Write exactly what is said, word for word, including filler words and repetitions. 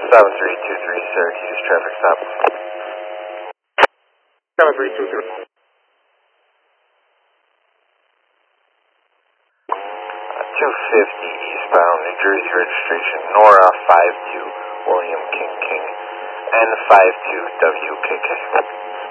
seven three two three, Syracuse, traffic stop. seven three two three. two fifty eastbound, New Jersey registration, Nora five two, William King King, N five two W K K.